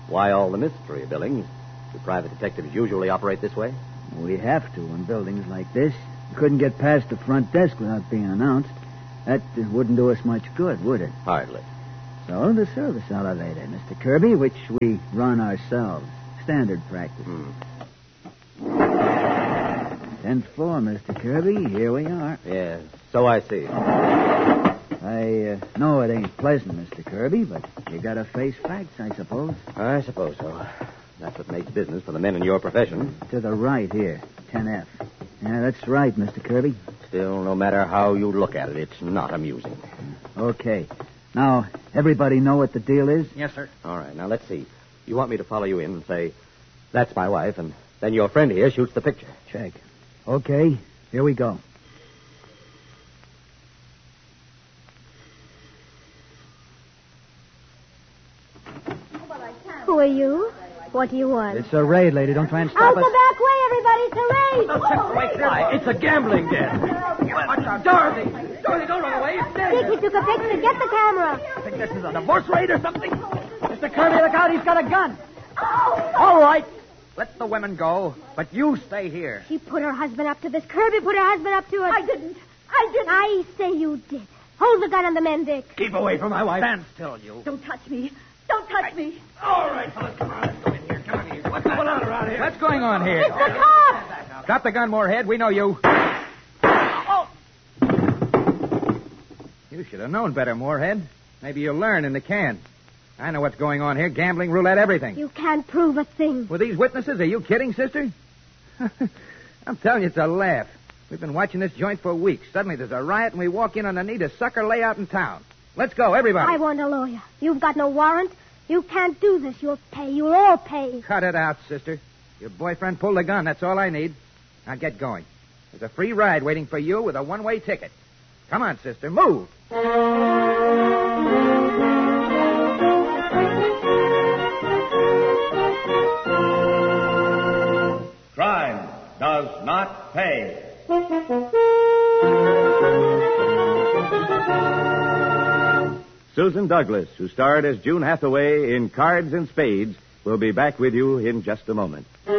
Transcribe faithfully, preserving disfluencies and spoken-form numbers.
Why all the mystery, Billings? Do private detectives usually operate this way? We have to in buildings like this. You couldn't get past the front desk without being announced. That uh, wouldn't do us much good, would it? Hardly. So the service elevator, Mister Kirby, which we run ourselves. Standard practice. Hmm. Tenth floor, Mister Kirby. Here we are. Yes, so I see. I uh, know it ain't pleasant, Mister Kirby, but you gotta face facts, I suppose. I suppose so. That's what makes business for the men in your profession. To the right here, ten F. Yeah, that's right, Mister Kirby. Still, no matter how you look at it, it's not amusing. Okay. Now, everybody know what the deal is? Yes, sir. All right, now let's see. You want me to follow you in and say, that's my wife, and then your friend here shoots the picture. Check. Okay, here we go. Who are you? What do you want? It's a raid, lady. Don't try and stop Out us. the back way, everybody. It's a raid. Why, it's a gambling den. Watch out. Dorothy. Dorothy, don't run away. It's dead. Dick, he took a picture. Get the camera. I think this is a divorce raid or something. Mister Kirby, look out. He's got a gun. All right. Let the women go, but you stay here. She put her husband up to this. Kirby put her husband up to it. I didn't. I didn't. I say you did. Hold the gun on the men, Dick. Keep away from my wife. Stand still, you. Don't touch me. Don't touch me. All right, fellas, come on. Let's go in here. Come on here. What's going on around here? What's going on here? It's the cops. Drop the gun, Moorhead. We know you. Oh. You should have known better, Moorhead. Maybe you'll learn in the can. I know what's going on here. Gambling, roulette, everything. You can't prove a thing. With these witnesses? Are you kidding, sister? I'm telling you, it's a laugh. We've been watching this joint for weeks. Suddenly there's a riot, and we walk in on the neatest sucker layout in town. Let's go, everybody. I want a lawyer. You've got no warrant. You can't do this. You'll pay. You'll all pay. Cut it out, sister. Your boyfriend pulled the gun. That's all I need. Now get going. There's a free ride waiting for you with a one-way ticket. Come on, sister. Move. Crime does not pay. Susan Douglas, who starred as June Hathaway in Cards and Spades, will be back with you in just a moment.